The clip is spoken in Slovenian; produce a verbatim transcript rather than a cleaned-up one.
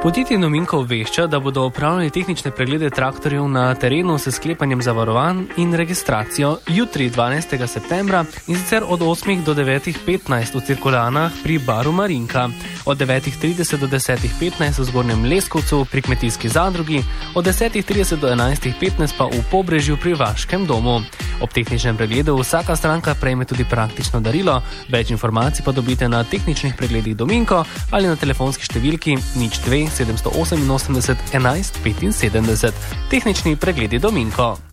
Podjetje Dominko obvešča, da bodo opravljali tehnične preglede traktorjev na terenu s sklepanjem zavarovanj in registracijo jutri dvanajstega septembra in sicer od osmih do devetih petnajst v Cirkulanah pri baru Marinka, od devetih trideset do desetih petnajst v Zgornjem Leskovcu pri kmetijski zadrugi, od desetih trideset do enajstih petnajst pa v Pobrežju pri Vaškem domu. Ob tehničnem pregledu vsaka stranka prejme tudi praktično darilo. Več informacij pa dobite na tehničnih pregledih Dominko ali na telefonski številki nič dve sedem oseminosemdeset enajst petinsedemdeset. Tehnični pregledi Dominko.